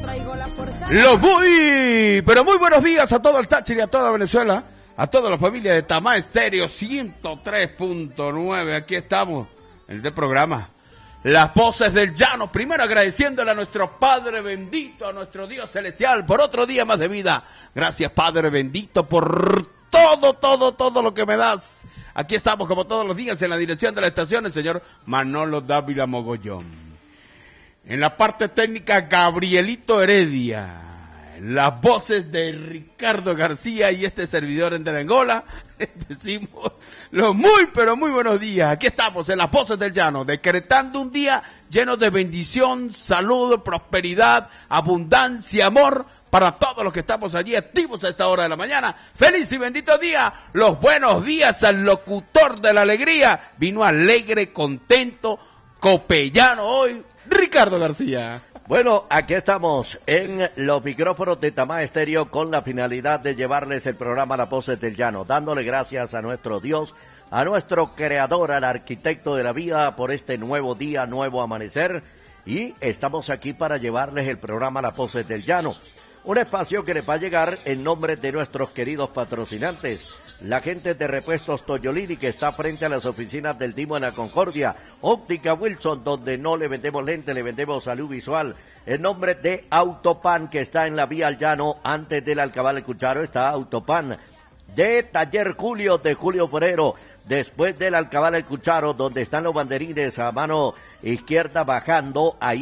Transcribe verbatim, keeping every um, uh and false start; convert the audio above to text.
Los muy, pero muy buenos días a todo el Táchira y a toda Venezuela, a toda la familia de Tamá Estéreo ciento tres punto nueve. Aquí estamos en este programa, Las Voces del Llano. Primero agradeciéndole a nuestro Padre bendito, a nuestro Dios celestial, por otro día más de vida. Gracias, Padre bendito, por todo, todo, todo lo que me das. Aquí estamos como todos los días en la dirección de la estación, el señor Manolo Dávila Mogollón. En la parte técnica, Gabrielito Heredia. Las voces de Ricardo García y este servidor en Angola. Decimos los muy, pero muy buenos días. Aquí estamos en Las Voces del Llano, decretando un día lleno de bendición, salud, prosperidad, abundancia, amor, para todos los que estamos allí activos a esta hora de la mañana. Feliz y bendito día. Los buenos días al locutor de la alegría. Vino alegre, contento, copellano hoy, Ricardo García. Bueno, aquí estamos en los micrófonos de Tamá Estéreo con la finalidad de llevarles el programa Las Voces del Llano, dándole gracias a nuestro Dios, a nuestro creador, al arquitecto de la vida por este nuevo día, nuevo amanecer, y estamos aquí para llevarles el programa Las Voces del Llano, un espacio que les va a llegar en nombre de nuestros queridos patrocinantes, la gente de Repuestos Toyolini, que está frente a las oficinas del Timo en la Concordia, Óptica Wilson, donde no le vendemos lente, le vendemos salud visual, en nombre de Autopan, que está en la vía al Llano, antes del Alcabal El Cucharo está Autopan, de Taller Julio, de Julio Forero, después del Alcabal El Cucharo, donde están los banderines a mano izquierda bajando, ahí